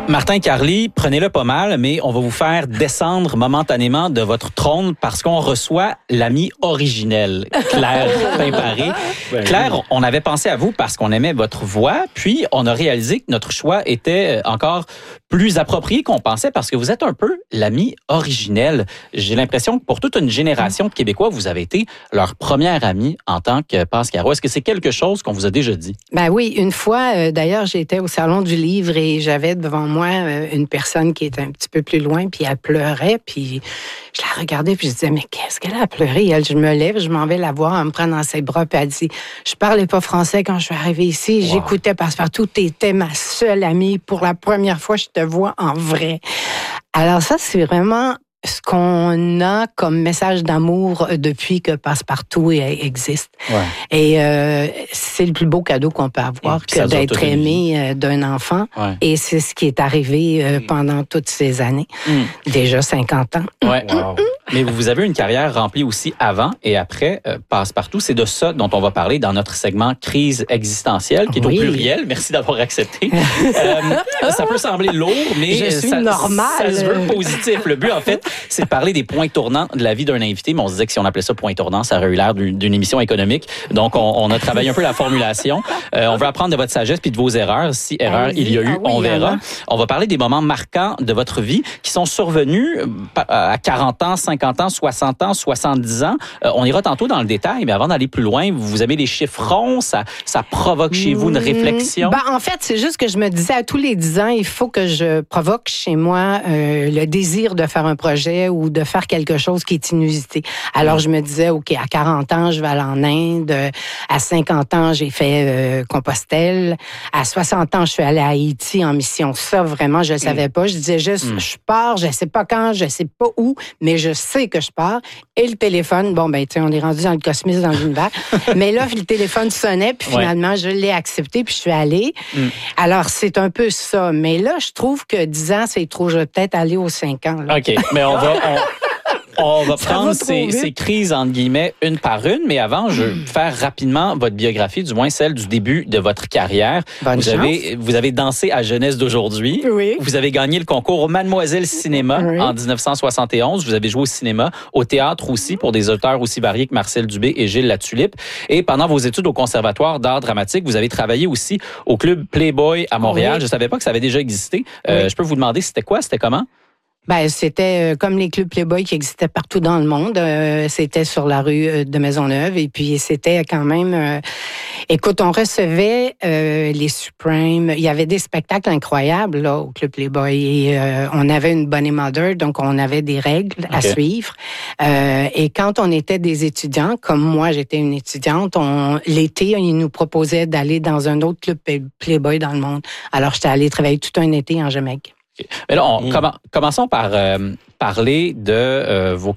Martin Carly, prenez-le pas mal, mais on va vous faire descendre momentanément de votre trône parce qu'on reçoit l'amie originelle, Claire Pimparé. Claire, on avait pensé à vous parce qu'on aimait votre voix, puis on a réalisé que notre choix était encore plus approprié qu'on pensait parce que vous êtes un peu l'amie originelle. J'ai l'impression que pour toute une génération de Québécois, vous avez été leur première amie en tant que Passe-Caro. Est-ce que c'est quelque chose qu'on vous a déjà dit? Ben oui, une fois, d'ailleurs, j'étais au Salon du Livre et j'avais devant moi une personne qui était un petit peu plus loin, puis elle pleurait, puis je la regardais, puis je disais, mais qu'est-ce qu'elle a pleuré? Et elle, je me lève, je m'en vais la voir, elle me prend dans ses bras, puis elle dit, je parlais pas français quand je suis arrivée ici, j'écoutais Passe-Partout, t'étais ma seule amie, pour la première fois, je te vois en vrai. Alors ça, c'est vraiment ce qu'on a comme message d'amour depuis que Passe-Partout existe. Ouais. Et c'est le plus beau cadeau qu'on peut avoir que d'être aimé d'un enfant. Ouais. Et c'est ce qui est arrivé pendant toutes ces années. Déjà 50 ans. Ouais. Wow. Mais vous avez une carrière remplie aussi avant et après Passe-Partout. C'est de ça dont on va parler dans notre segment Crise existentielle, qui est au pluriel. Merci d'avoir accepté. Ça peut sembler lourd, mais je suis normale. Ça se veut positif. Le but, en fait, c'est de parler des points tournants de la vie d'un invité, mais on se disait que si on appelait ça point tournant, ça aurait eu l'air d'une émission économique. Donc, on a travaillé un peu la formulation. On veut apprendre de votre sagesse puis de vos erreurs. Si erreur il y a eu, on verra. On va parler des moments marquants de votre vie qui sont survenus à 40 ans, 50 ans, 60 ans, 70 ans. On ira tantôt dans le détail, mais avant d'aller plus loin, vous aimez les chiffres ronds, ça provoque chez vous une réflexion? Ben, en fait, c'est juste que je me disais à tous les 10 ans, il faut que je provoque chez moi le désir de faire un projet ou de faire quelque chose qui est inusité. Alors, je me disais, OK, à 40 ans, je vais aller en Inde. À 50 ans, j'ai fait Compostelle. À 60 ans, je suis allée à Haïti en mission. Ça, vraiment, je ne savais pas. Je disais juste, je pars, je ne sais pas quand, je ne sais pas où, mais je sais que je pars. Et le téléphone, bon, ben, tu sais, on est rendu dans le cosmos, dans l'univers. Mais là, le téléphone sonnait, puis finalement, je l'ai accepté, puis je suis allée. Alors, c'est un peu ça. Mais là, je trouve que 10 ans, c'est trop. Je vais peut-être aller aux 5 ans. Là. OK, mais on va prendre ces crises, entre guillemets, une par une. Mais avant, je veux faire rapidement votre biographie, du moins celle du début de votre carrière. Vous avez dansé à Jeunesse d'aujourd'hui. Oui. Vous avez gagné le concours Mademoiselle Cinéma en 1971. Vous avez joué au cinéma, au théâtre aussi, pour des auteurs aussi variés que Marcel Dubé et Gilles Latulippe. Et pendant vos études au Conservatoire d'art dramatique, vous avez travaillé aussi au Club Playboy à Montréal. Je ne savais pas que ça avait déjà existé. Je peux vous demander, c'était quoi? C'était comment? Ben, c'était comme les clubs Playboy qui existaient partout dans le monde. C'était sur la rue de Maisonneuve. Et puis, c'était quand même... Écoute, on recevait les Supremes. Il y avait des spectacles incroyables là au club Playboy. Et on avait une Bonnie Mother, donc on avait des règles à suivre. Et quand on était des étudiants, comme moi, j'étais une étudiante, l'été, ils nous proposaient d'aller dans un autre club Playboy dans le monde. Alors, j'étais allée travailler tout un été en Jamaïque. Mais là, commençons par parler de vos